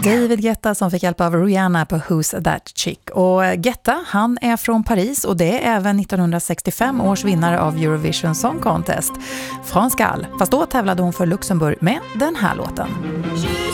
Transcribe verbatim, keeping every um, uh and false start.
David Guetta som fick hjälp av Rihanna på Who's That Chick. Och Guetta, han är från Paris och det är även nittonhundrasextiofem års vinnare av Eurovision Song Contest. Fransk Gall, fast då tävlade hon för Luxemburg med den här låten.